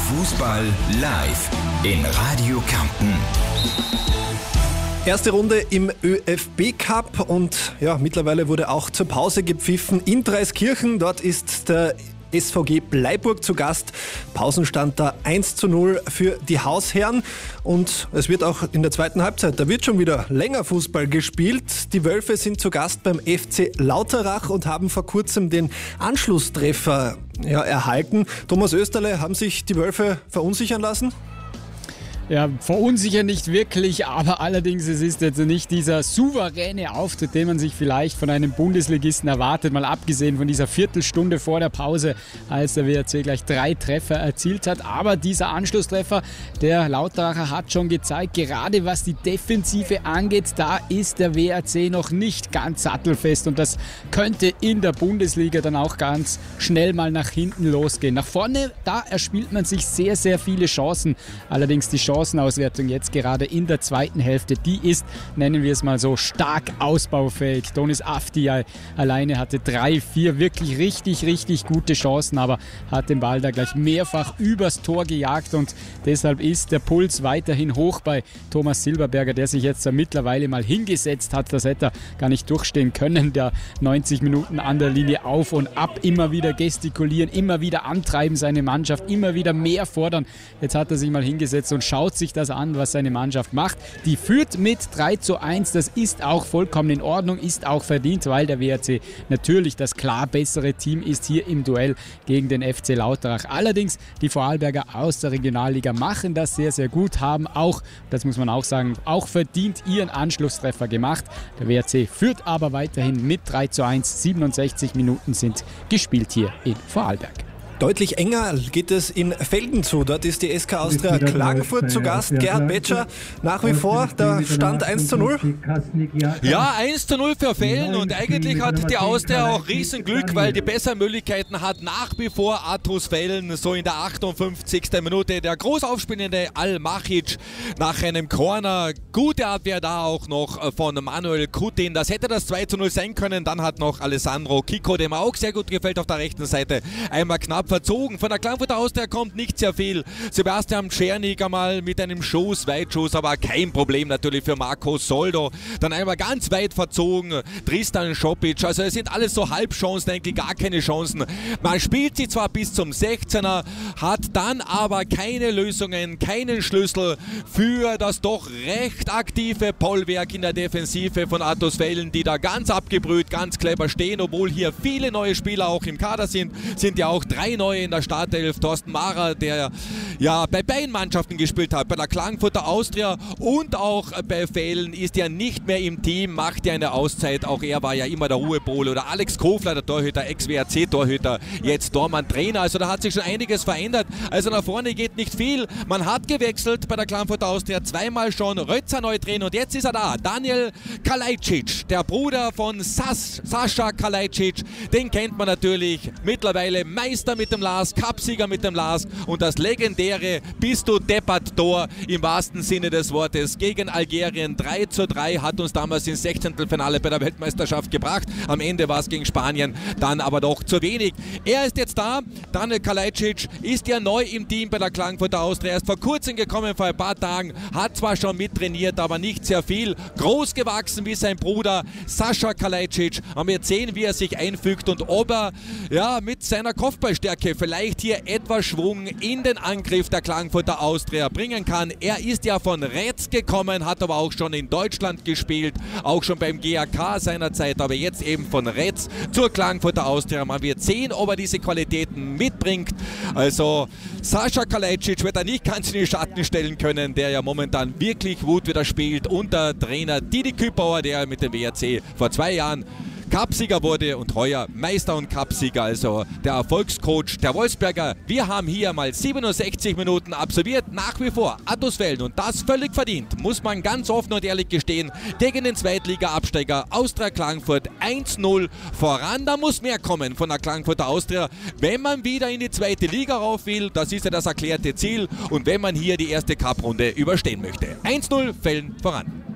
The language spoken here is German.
Fußball live in Radio Kärnten. Erste Runde im ÖFB-Cup und ja, mittlerweile wurde auch zur Pause gepfiffen in Dreiskirchen. Dort ist der SVG Bleiburg zu Gast. Pausenstand da 1:0 für die Hausherren und es wird auch in der zweiten Halbzeit, da wird schon wieder länger Fußball gespielt. Die Wölfe sind zu Gast beim FC Lauterach und haben vor kurzem den Anschlusstreffer erhalten. Thomas Österle, haben sich die Wölfe verunsichern lassen? Ja, verunsichern nicht wirklich, aber allerdings es ist jetzt nicht dieser souveräne Auftritt, den man sich vielleicht von einem Bundesligisten erwartet, mal abgesehen von dieser Viertelstunde vor der Pause, als der WRC gleich 3 Treffer erzielt hat. Aber dieser Anschlusstreffer, der Lauteracher hat schon gezeigt, gerade was die Defensive angeht, da ist der WRC noch nicht ganz sattelfest und das könnte in der Bundesliga dann auch ganz schnell mal nach hinten losgehen. Nach vorne, da erspielt man sich sehr, sehr viele Chancen, allerdings die Chancenauswertung jetzt gerade in der zweiten Hälfte, die ist, nennen wir es mal so, stark ausbaufähig. Donis Afti alleine hatte 3-4 wirklich richtig gute Chancen, aber hat den Ball da gleich mehrfach übers Tor gejagt und deshalb ist der Puls weiterhin hoch bei Thomas Silberberger, der sich jetzt mittlerweile mal hingesetzt hat. Das hätte er gar nicht durchstehen können, der 90 Minuten an der Linie auf und ab, immer wieder gestikulieren, immer wieder antreiben seine Mannschaft, immer wieder mehr fordern. Jetzt hat er sich mal hingesetzt und schaut sich das an, was seine Mannschaft macht. Die führt mit 3:1. Das ist auch vollkommen in Ordnung, ist auch verdient, weil der WRC natürlich das klar bessere Team ist hier im Duell gegen den FC Lauterach. Allerdings, die Vorarlberger aus der Regionalliga machen das sehr, sehr gut, haben auch, das muss man auch sagen, auch verdient ihren Anschlusstreffer gemacht. Der WRC führt aber weiterhin mit 3:1. 67 Minuten sind gespielt hier in Vorarlberg. Deutlich enger geht es in Velden zu. Dort ist die SK Austria Klagenfurt zu Gast. Gerhard Betscher, nach wie vor der Stand 1:0. Ja, 1:0 für Velden und eigentlich hat die Austria auch Riesenglück, weil die besseren Möglichkeiten hat nach wie vor Atus Velden. So in der 58. Minute der groß aufspielende Al-Machic nach einem Corner. Gute Abwehr da auch noch von Manuel Kutin. Das hätte das 2:0 sein können. Dann hat noch Alessandro Kiko, dem auch sehr gut gefällt auf der rechten Seite, einmal knapp verzogen. Von der Klagenfurter Austria kommt nicht sehr viel. Sebastian Czernik einmal mit einem Schuss, Weitschuss, aber kein Problem natürlich für Marco Soldo. Dann einmal ganz weit verzogen, Tristan Šopić. Also es sind alles so Halbchancen, eigentlich gar keine Chancen. Man spielt sie zwar bis zum 16er, hat dann aber keine Lösungen, keinen Schlüssel für das doch recht aktive Bollwerk in der Defensive von Atus Velden, die da ganz abgebrüht, ganz clever stehen, obwohl hier viele neue Spieler auch im Kader sind ja auch 3 neue in der Startelf. Thorsten Mara, der ja bei beiden Mannschaften gespielt hat, bei der Klagenfurter Austria und auch bei Velden, ist ja nicht mehr im Team, macht ja eine Auszeit. Auch er war ja immer der Ruhepol. Oder Alex Kofler, der Torhüter, Ex-WRC-Torhüter, jetzt Tormann-Trainer. Also da hat sich schon einiges verändert. Also nach vorne geht nicht viel. Man hat gewechselt bei der Klagenfurter Austria zweimal schon. Rötzer neu drin und jetzt ist er da. Daniel Kalajdzic, der Bruder von Sascha Kalajdzic. Den kennt man natürlich. Mittlerweile Meister mit dem LASK, Cupsieger mit dem LASK und das legendäre Bist du deppert Tor im wahrsten Sinne des Wortes gegen Algerien. 3:3 hat uns damals ins 16. Finale bei der Weltmeisterschaft gebracht. Am Ende war es gegen Spanien, dann aber doch zu wenig. Er ist jetzt da. Daniel Kalajdzic ist ja neu im Team bei der Klagenfurter Austria. Er ist vor kurzem gekommen, vor ein paar Tagen, hat zwar schon mittrainiert, aber nicht sehr viel. Groß gewachsen wie sein Bruder Sascha Kalajdzic. Und wir sehen, wie er sich einfügt und ob er mit seiner Kopfballstärke vielleicht hier etwas Schwung in den Angriff der Klagenfurter Austria bringen kann. Er ist ja von Retz gekommen, hat aber auch schon in Deutschland gespielt, auch schon beim GAK seinerzeit, aber jetzt eben von Retz zur Klagenfurter Austria. Man wird sehen, ob er diese Qualitäten mitbringt. Also Sascha Kalajdzic wird er nicht ganz in den Schatten stellen können, der ja momentan wirklich gut wieder spielt, unter Trainer Didi Kübauer, der mit dem WRC vor 2 Jahren Cupsieger wurde und heuer Meister und Cupsieger, also der Erfolgscoach der Wolfsberger. Wir haben hier mal 67 Minuten absolviert, nach wie vor Atus Velden und das völlig verdient, muss man ganz offen und ehrlich gestehen, gegen den Zweitliga-Absteiger Austria Klagenfurt 1:0 voran. Da muss mehr kommen von der Klagenfurter Austria, wenn man wieder in die zweite Liga rauf will, das ist ja das erklärte Ziel und wenn man hier die erste Cup-Runde überstehen möchte. 1:0 Velden voran.